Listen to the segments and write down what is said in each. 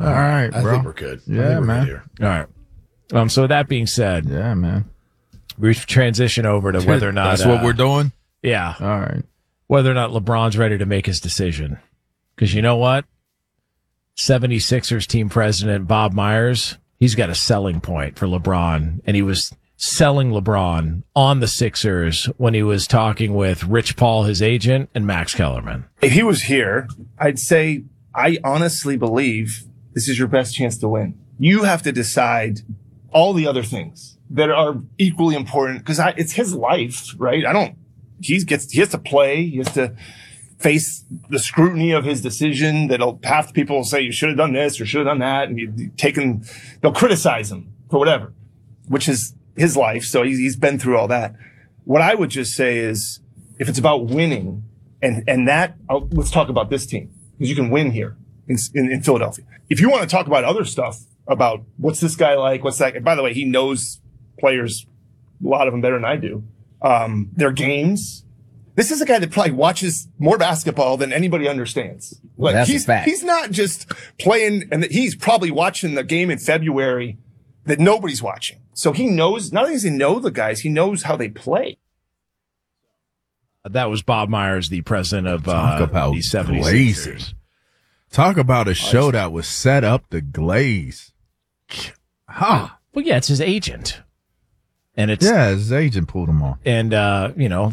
All right, I bro. think we're good. Yeah, man. Here. All right. So with that being said, Yeah, man. we transition over to whether or not That's what we're doing? Yeah. All right. Whether or not LeBron's ready to make his decision. Because you know what? 76ers team president Bob Myers, he's got a selling point for LeBron. And he was selling LeBron on the Sixers when he was talking with Rich Paul, his agent, and Max Kellerman. If he was here, I'd say, I honestly believe this is your best chance to win. You have to decide all the other things that are equally important because it's his life, right? He has to play. He has to face the scrutiny of his decision that'll half the people will say you should have done this or should have done that. And they'll criticize him for whatever, which is his life. So he's been through all that. What I would just say is if it's about winning and that, let's talk about this team because you can win here in Philadelphia. If you want to talk about other stuff about what's this guy like, what's that, and by the way, he knows players, a lot of them better than I do. Their games. This is a guy that probably watches more basketball than anybody understands. Like That's a fact. He's not just playing, and he's probably watching the game in February that nobody's watching. So he knows, not only does he know the guys, he knows how they play. That was Bob Myers, the president of Talk about the 76ers. glazing. Talk about a show that was set up to glaze. Well, yeah, it's his agent. And it's his agent pulled him on. And I don't know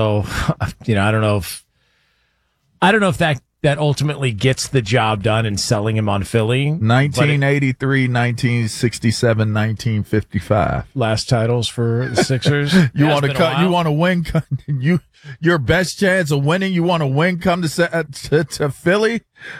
if that ultimately gets the job done in selling him on Philly. 1983, 1967, 1955. Last titles for the Sixers. You want to win? Your best chance of winning. You want to win? Come to Philly.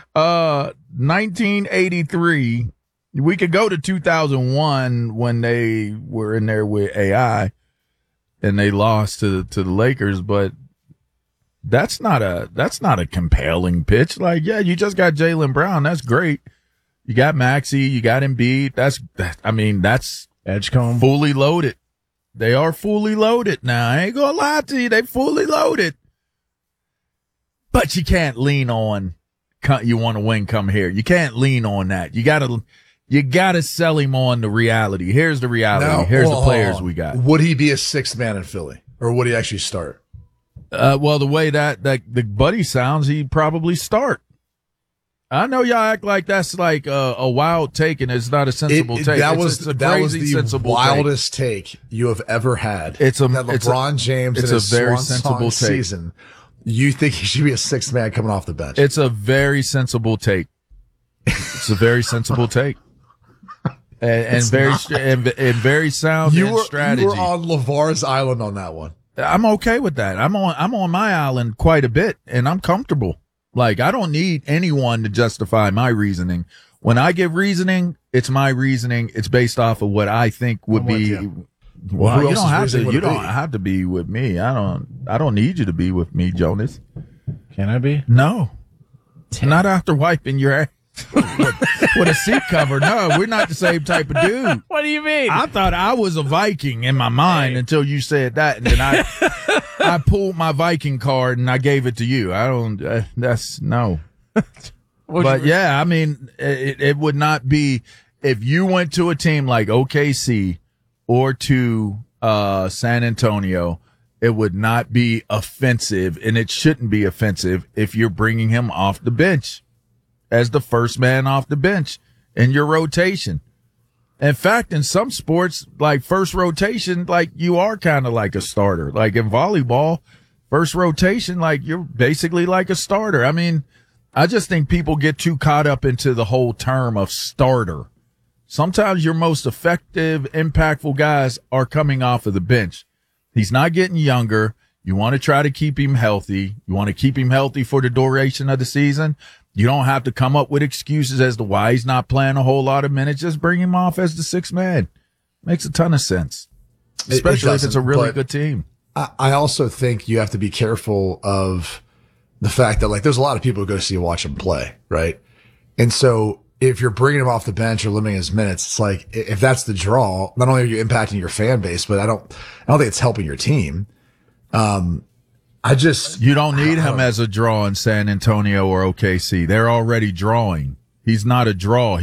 1983. We could go to 2001 when they were in there with AI and they lost to the Lakers, but that's not a compelling pitch. Like, yeah, you just got Jaylen Brown. That's great. You got Maxey. You got Embiid. That's Edgecombe fully loaded. They are fully loaded now. I ain't gonna lie to you. They fully loaded. But you can't lean on, you want to win, come here. You can't lean on that. You gotta sell him on the reality. Here's the reality. Now, here's the players we got. Would he be a sixth man in Philly? Or would he actually start? Well, the way that the buddy sounds, he'd probably start. I know y'all act like that's like a wild take, and it's not a sensible take. That was the wildest take you have ever had. It's a that LeBron James. It's in a his very swan sensible song take. Season. You think he should be a sixth man coming off the bench? It's a very sensible take. It's a very sensible take. And very sound strategy. You were on LeVar's island on that one. I'm okay with that. I'm on my island quite a bit, and I'm comfortable. Like, I don't need anyone to justify my reasoning. When I give reasoning, it's my reasoning. It's based off of what I think would be. Well, you don't have to be with me. I don't need you to be with me, Jonas. Can I be? No. Not after wiping your ass with a seat cover. No, we're not the same type of dude. What do you mean? I thought I was a Viking in my mind until you said that, and then I pulled my Viking card and I gave it to you. I don't. That's no. But yeah, I mean, it would not be if you went to a team like OKC or to San Antonio. It would not be offensive, and it shouldn't be offensive if you're bringing him off the bench as the first man off the bench in your rotation. In fact, in some sports, like first rotation, like you are kind of like a starter. Like in volleyball, first rotation, like you're basically like a starter. I mean, I just think people get too caught up into the whole term of starter. Sometimes your most effective, impactful guys are coming off of the bench. He's not getting younger. You want to try to keep him healthy. You want to keep him healthy for the duration of the season. You don't have to come up with excuses as to why he's not playing a whole lot of minutes. Just bring him off as the sixth man. Makes a ton of sense, especially if it's a really good team. I also think you have to be careful of the fact that, like, there's a lot of people who go see and watch him play, right? And so if you're bringing him off the bench or limiting his minutes, it's like, if that's the draw, not only are you impacting your fan base, but I don't think it's helping your team. You don't need him as a draw in San Antonio or OKC. They're already drawing. He's not a draw.